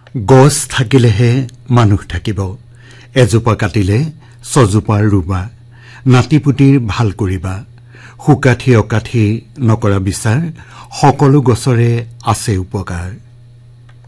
গছ থাকিলেহে মানুহ থাকিব, এজোপা কাটিলে ছজোপাৰ ৰুবা, নাতিপুতিৰ ভাল কৰিবা, সুকাঠি অকাঠি নকৰা বিচাৰ, সকলো গছৰে আছে উপকাৰ।